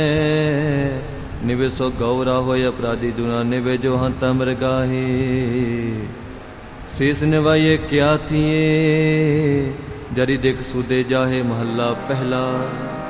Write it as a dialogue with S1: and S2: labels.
S1: ਨਿਵੇ ਸੋ ਗੌਰਾ ਹੋਏ ਅਪਰਾਧੀ ਦੁਨਾ ਨਿਵੇ ਜੋ ਹੰਤਾ ਮਰਗਾਹੀ ਸੀਸ ਨਿਵਾਈਏ ਕਿਆ ਥੀਏ ਜਰੀ ਦਿਖ ਸੁਦੇ ਜਾਹੇ ਮਹੱਲਾ ਪਹਿਲਾ।